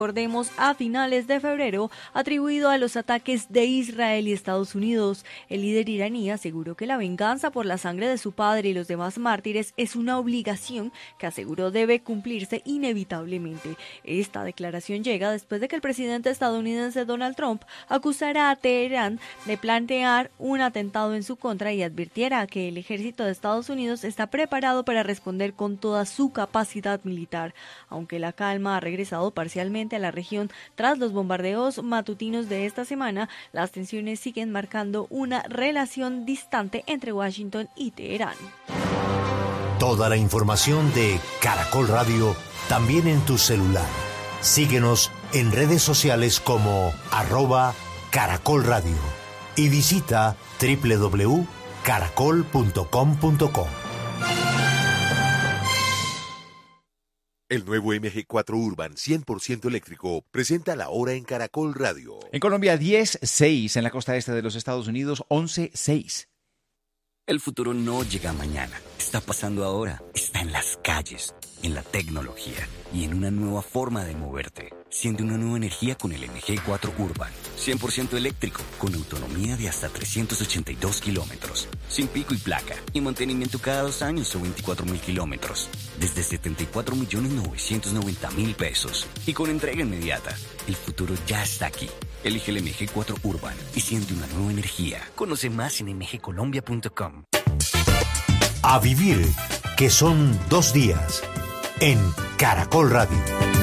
recordemos, a finales de febrero, atribuido a los ataques de Israel y Estados Unidos. El líder iraní aseguró que la venganza por la sangre de su padre y los demás mártires es una obligación que aseguró debe cumplirse inevitablemente. Esta declaración llega después de que el presidente estadounidense Donald Trump acusara a Teherán de planear un atentado en su contra y advirtiera que el ejército de Estados Unidos está preparado para responder con toda su capacidad militar. Aunque la calma ha regresado parcialmente a la región tras los bombardeos matutinos de esta semana, las tensiones siguen marcando una relación distante entre Washington y Teherán. Toda la información de Caracol Radio también en tu celular. Síguenos en redes sociales como @Caracol Radio y visita www.caracol.com.co. El nuevo MG4 Urban 100% eléctrico presenta la hora en Caracol Radio. En Colombia 10:06, en la costa este de los Estados Unidos 11:06. El futuro no llega mañana, está pasando ahora, está en las calles, en la tecnología y en una nueva forma de moverte. Siente una nueva energía con el MG4 Urban, 100% eléctrico, con autonomía de hasta 382 kilómetros, sin pico y placa, y mantenimiento cada 2 años o 24.000 kilómetros, desde 74.990.000 pesos, y con entrega inmediata. El futuro ya está aquí. Elige el MG4 Urban y siente una nueva energía. Conoce más en mgcolombia.com. A vivir, que son 2 días, en Caracol Radio.